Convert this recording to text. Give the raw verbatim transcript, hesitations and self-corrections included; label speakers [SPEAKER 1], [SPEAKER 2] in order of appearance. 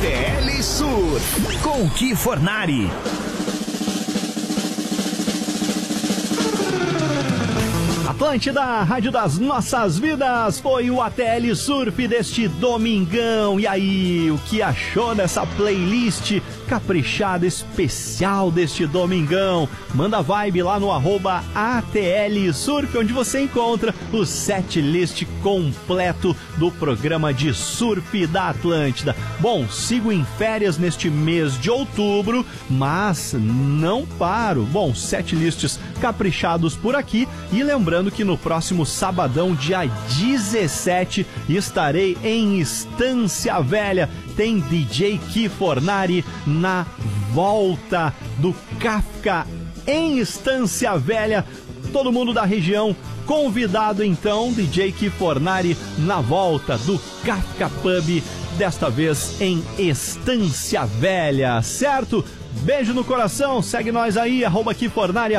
[SPEAKER 1] T L Surf com Ki Fornari.
[SPEAKER 2] Atlântida, Rádio das Nossas Vidas, foi o A T L Surf deste domingão. E aí, o que achou dessa playlist caprichada especial deste domingão? Manda vibe lá no arroba A T L Surf, onde você encontra o setlist completo do programa de surf da Atlântida. Bom, sigo em férias neste mês de outubro, mas não paro. Bom, setlists caprichados por aqui. E lembrando que no próximo sabadão, dia dezessete, estarei em Estância Velha. Tem D J Ki Fornari na volta do Kafka em Estância Velha. Todo mundo da região convidado, então, D J Ki Fornari na volta do Kafka Pub, desta vez em Estância Velha, certo? Beijo no coração, segue nós aí, arroba Ki Fornari.